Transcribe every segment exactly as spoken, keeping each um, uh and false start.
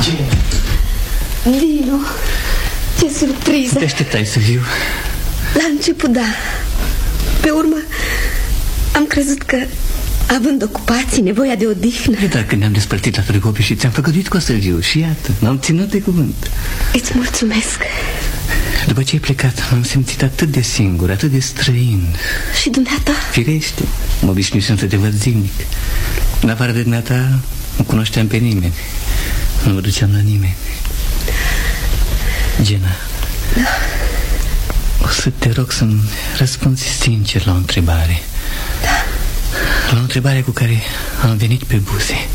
Dinu, ce surpriză. Te așteptai să viu? La început, da. Pe urmă, am crezut că, având ocupații, nevoia de odihnă. Dar când ne-am despărțit la Târgoviște și ți-am făgăduit că o să viu. Și iată, m-am ținut de cuvânt. Îți mulțumesc. După ce ai plecat, m-am simțit atât de singur, atât de străin. Și dumneata? Firește, mă obișnuisem să te văd zilnic. În afară de dumneata, nu cunoșteam pe nimeni. Nu mă duceam la nimeni. Gena, da. O să te rog să-mi răspunzi sincer la o întrebare. Da. La o întrebare cu care am venit pe buze.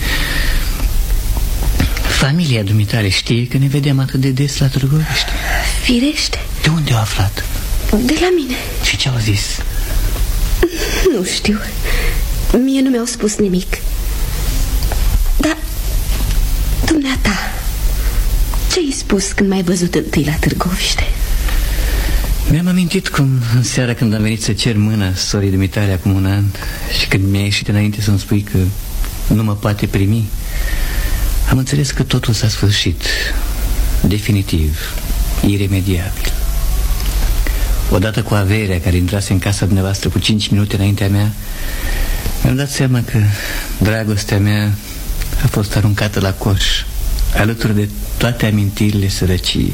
Familia dumitale știe că ne vedem atât de des la Târgoviște? Firește. De unde au aflat? De la mine. Și ce au zis? Nu știu. Mie nu mi-au spus nimic. Dar dumneata, ce-ai spus când m-ai văzut întâi la Târgoviște? Mi-am amintit cum în seara când am venit să cer mâna sorii dumitale acum un an și când mi-a ieșit înainte să-mi spui că nu mă poate primi, am înțeles că totul s-a sfârșit definitiv, iremediabil. Odată cu averea care intrase în casa dumneavoastră cu cinci minute înaintea mea, mi-am dat seama că dragostea mea a fost aruncată la coș, alături de toate amintirile sărăciei.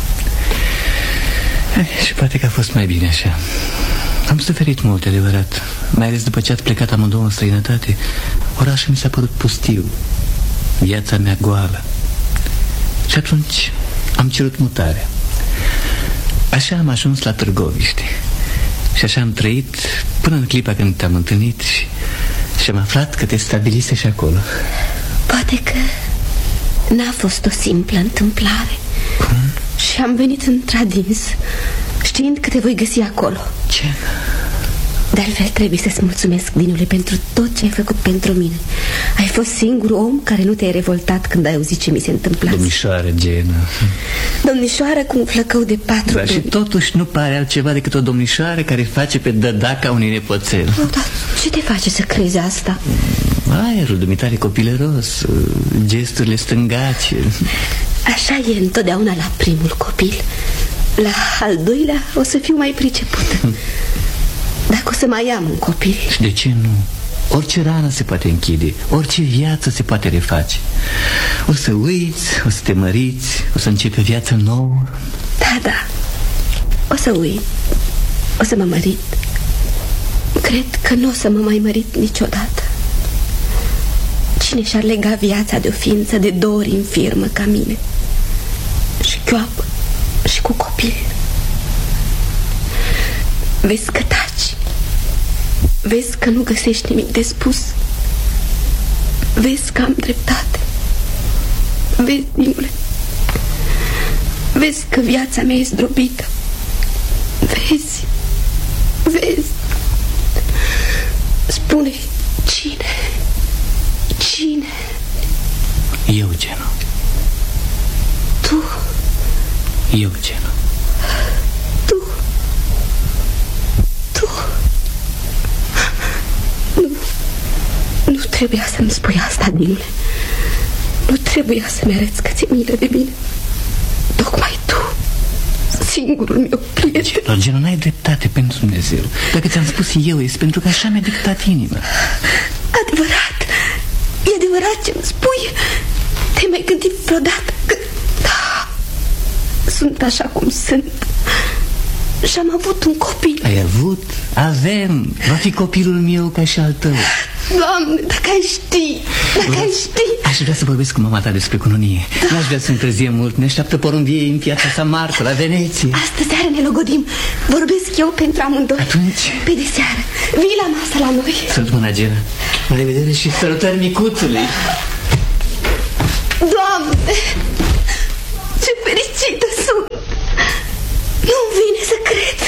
Eh, și poate că a fost mai bine așa. Am suferit mult, adevărat. Mai ales după ce ați plecat amândouă în străinătate. Orașul mi s-a părut pustiu, viața mea goală. Și atunci am cerut mutarea. Așa am ajuns la Târgoviște. Și așa am trăit până în clipa când te-am întâlnit și, și am aflat că te stabilise și acolo. Poate că n-a fost o simplă întâmplare. Cum? Și am venit într-adins, știind că te voi găsi acolo. Ce? De altfel trebuie să-ți mulțumesc, Dinule, pentru tot ce ai făcut pentru mine. Ai fost singurul om care nu te-ai revoltat când ai auzit ce mi se întâmpla. Domnișoară Gena. Domnișoară cu un flăcău de patru. Dar și totuși nu pare altceva decât o domnișoară care face pe dădaca unui nepoțel. Oh, dar ce te face să crezi asta? Aerul dumitare copilăros, gesturile stângace. Așa e întotdeauna la primul copil. La al doilea o să fiu mai priceput. Dacă o să mai am un copil. Și de ce nu? Orice rană se poate închide, orice viață se poate reface. O să uiți, o să te măriți, o să începi o viață nouă. Da, da. O să uit. O să mă mărit. Cred că nu o să mă mai mărit niciodată. Cine și-ar lega viața de o ființă de două ori infirmă ca mine? Și chioapă și cu copil. Vezi că taci. Vezi că nu găsești nimic de spus. Vezi că am dreptate. Vezi, Dinule, vezi că viața mea e zdrobită. Vezi, vezi. Spune, cine? Cine? Eu, Gena. Tu? Eu, Gena. Tu? Tu? Nu, nu trebuia să-mi spui asta, Dinule. Nu trebuia să-mi arăți că ți-e milă de mine. Tocmai tu, singurul meu prieten. Dar, Gena, n-ai dreptate pentru Dumnezeu. Dacă ți-am spus eu, este pentru că așa mi-a dictat inima. Adevărat, e adevărat ce-mi spui. Te-ai mai gândit vreodată că... Da, sunt așa cum sunt. Și-am avut un copil. Ai avut? Avem. Va fi copilul meu ca și al tău. Doamne, dacă ai ști, dacă ai ști. Aș vrea să vorbesc cu mama ta despre cununie. Da. N-aș vrea să întârzie mult. Ne așteaptă porumbie în piața San Marco, la Veneție. Astă seară ne logodim. Vorbesc eu pentru amândoi. Atunci? Pe de seară. Vii la masă la noi. Sărut mâna, Gena. La revedere și sărutări micuțului. Doamne, ce fericită sunt. Nu-mi vine să cred.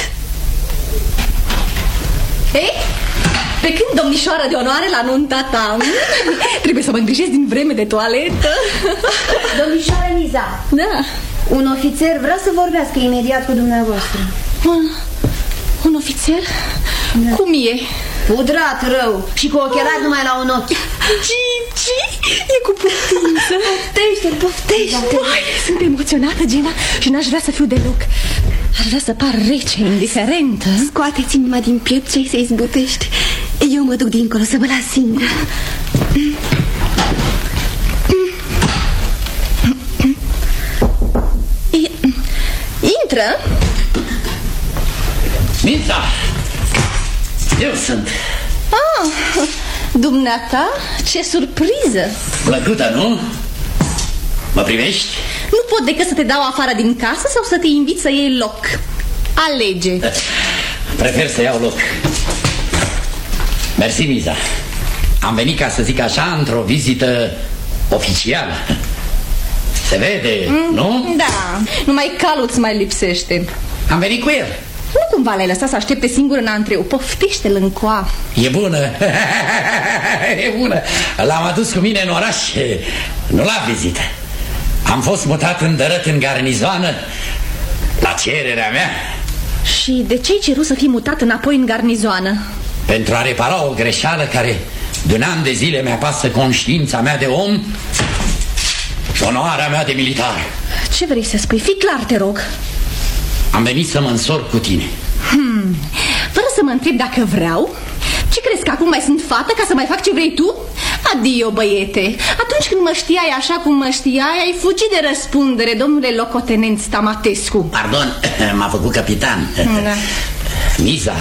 Ei, pe când domnișoară de onoare la nunta ta? Trebuie să mă îngrijesc din vreme de toaletă. Domnișoară Niza. Da. Un ofițer vrea să vorbească imediat cu dumneavoastră. Un, un ofițer? Da. Cum e? Pudrat rău și cu ochelari numai la un ochi. Ce, Ce? E cu putință. Poftește-l, poftește. Uai, sunt emoționată, Gina, și n-aș vrea să fiu deloc. Aș vrea să par rece, indiferentă. Scoate-ți inima din piept și să-i zbutești. Eu mă duc dincolo să mă las singur. Intră. Mința! Eu sunt. Ah, dumneata, ce surpriză. Plăcută, nu? Mă privești? Nu pot decât să te dau afară din casă sau să te invit să iei loc. Alege. Prefer să iau loc. Mersi, Miza. Am venit, ca să zic așa, într-o vizită oficială. Se vede, mm, nu? Da, numai calul îți mai lipsește. Am venit cu el. Nu cumva l-ai lăsat să aștepte singur în antreu. Poftește-l încoa. E bună. E bună. L-am adus cu mine în oraș. Nu la vizită. Am fost mutat în Dărăt, în garnizoană, la cererea mea. Și de ce ai cerut să fii mutat înapoi în garnizoană? Pentru a repara o greșeală care de un an de zile mi-apasă conștiința mea de om și onoarea mea de militar. Ce vrei să spui? Fii clar, te rog. Am venit să mă însor cu tine. Hmm. Fără să mă întreb dacă vreau. Ce crezi, că acum mai sunt fată ca să mai fac ce vrei tu? Adio, băiete. Atunci când mă știai așa cum mă știai, ai fugit de răspundere, domnule locotenent Stamatescu. Pardon, m-a făcut capitan. Da. Miza,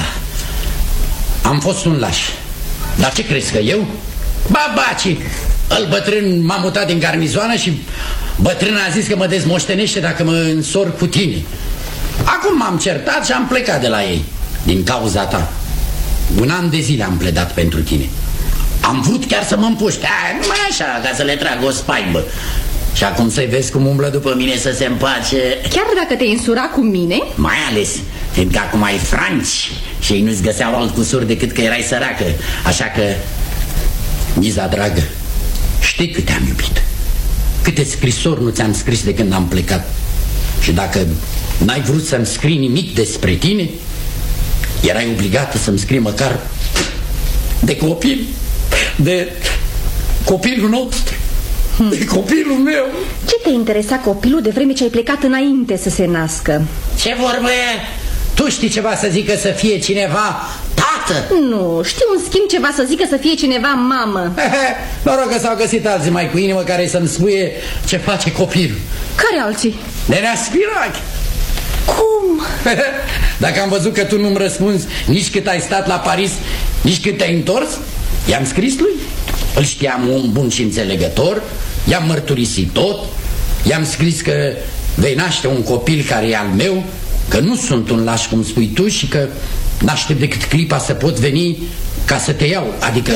am fost un laș. Dar ce crezi, că eu? Ba, baci, îl bătrân m-a mutat din garnizoană și bătrân a zis că mă dezmoștenește dacă mă însor cu tine. Acum m-am certat și am plecat de la ei. Din cauza ta. Un an de zile am pledat pentru tine. Am vrut chiar să mă împuști, numai așa, ca să le trag o spaimă. Și acum să-i vezi cum umblă după mine să se împace. Chiar dacă te însura cu mine? Mai ales, fiindcă acum ai franci și ei nu-ți găseau alt cusur decât că erai săracă. Așa că, Miza dragă, știi cât te-am iubit. Câte scrisori nu ți-am scris de când am plecat. Și dacă n-ai vrut să-mi scrii nimic despre tine, erai obligată să-mi scrii măcar de copil, de copilul nostru, hmm. de copilul meu. Ce te interesa copilul de vreme ce ai plecat înainte să se nască? Ce vorbă e? Tu știi ceva să zică să fie cineva tată? Nu, știu în schimb ceva să zică să fie cineva mamă. Noroc că s-au găsit alții mai cu inimă care să-mi spuie ce face copilul. Care alții? Nenea Spirache. Cum? Dacă am văzut că tu nu-mi răspunzi nici cât ai stat la Paris, nici cât te-ai întors, i-am scris lui. Îl știam om bun și înțelegător, i-am mărturisit tot, i-am scris că vei naște un copil care e al meu, că nu sunt un laș cum spui tu și că n-aștept decât clipa să pot veni ca să te iau, adică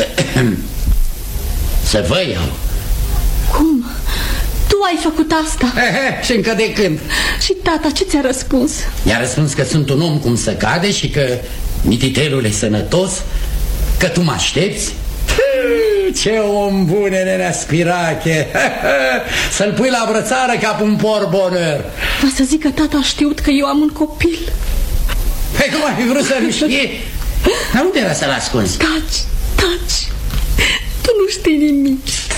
să vă iau. Cum? Tu ai făcut asta? Și încă de când? Și tata ce ți-a răspuns? Mi-a răspuns că sunt un om cum se cade și că mititelul e sănătos, că tu mă aștepți. Ce om bun e Nenea Spirache. Să-l pui la brățară ca un porbonăr. Va să zic că tata a știut că eu am un copil. Păi cum ai vrut să nu știe? Dar unde era să-l ascunzi? Taci, taci. Tu nu știi nimic.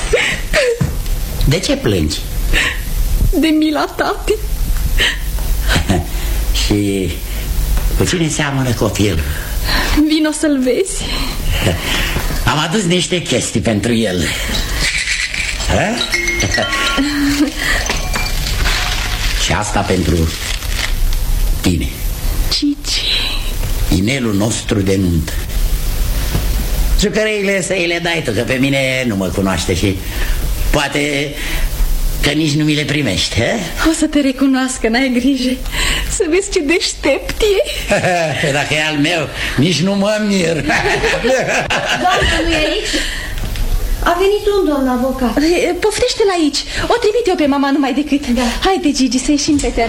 De ce plângi? De mila tati. Și cu cine seamănă copil? Vino să-l vezi. Am adus niște chestii pentru el. Și asta pentru tine. Cici. Inelul nostru de nuntă. Jucăreile să îi le dai tu, că pe mine nu mă cunoaște și poate că nici nu mi le primești, he? O să te recunoască, n-ai grijă. Să vezi ce deștept e. Dacă e al meu, nici nu mă mir. Doamna, nu e aici? A venit un domn avocat. Poftește-l aici. O trimit eu pe mama numai decât. Da. Haide, Gigi, să ieșim pe teren.